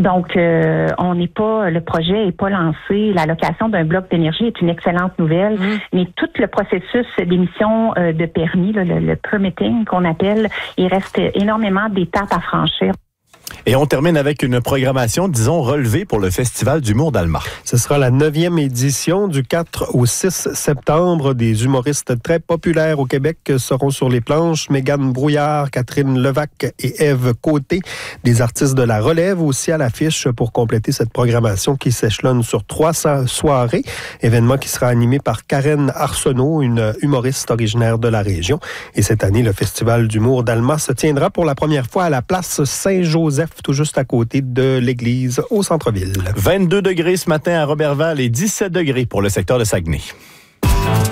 Donc, le projet n'est pas lancé. La location d'un bloc d'énergie est une excellente nouvelle, mais tout le processus d'émission de permis, le permitting qu'on appelle, il reste énormément d'étapes à franchir. Et on termine avec une programmation, disons, relevée pour le Festival d'humour d'Alma. Ce sera la 9e édition du 4 au 6 septembre. Des humoristes très populaires au Québec seront sur les planches. Mégane Brouillard, Catherine Levac et Ève Côté. Des artistes de la relève aussi à l'affiche pour compléter cette programmation qui s'échelonne sur 300 soirées. Événement qui sera animé par Karen Arsenault, une humoriste originaire de la région. Et cette année, le Festival d'humour d'Alma se tiendra pour la première fois à la place Saint-Joseph, tout juste à côté de l'église au centre-ville. 22 degrés ce matin à Roberval et 17 degrés pour le secteur de Saguenay.